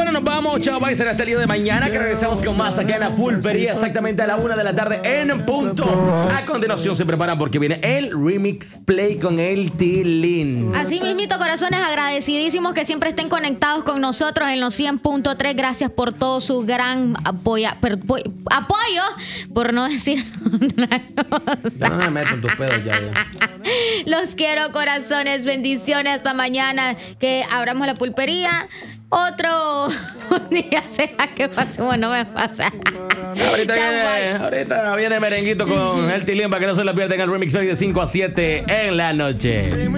Bueno, nos vamos. Chao, bye. Será hasta el día de mañana que regresamos con más acá en la pulpería, exactamente a la 1 de la tarde en punto. A continuación se preparan porque viene el Remix Play con el Tilín. Así mismito, corazones, agradecidísimos que siempre estén conectados con nosotros en los 100.3. Gracias por todo su gran apoyo, por no decir otra cosa. Ya no me meto en tus pedos ya. Los quiero, corazones. Bendiciones. Hasta mañana que abramos la pulpería. Otro día sea que pasemos, no me pasa. Ahorita viene merenguito con el Tilín para que no se lo pierdan el Remix Play de 5 a 7 en la noche.